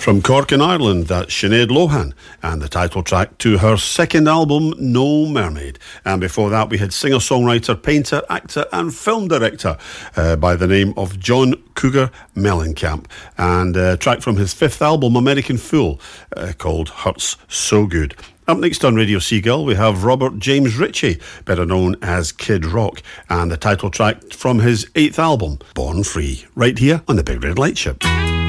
From Cork in Ireland, that's Sinead Lohan, and the title track to her second album, No Mermaid. And before that, we had singer-songwriter, painter, actor and film director by the name of John Cougar Mellencamp, and a track from his fifth album, American Fool, called Hurts So Good. Up next on Radio Seagull, we have Robert James Ritchie, better known as Kid Rock, and the title track from his eighth album, Born Free, right here on the Big Red Light Ship.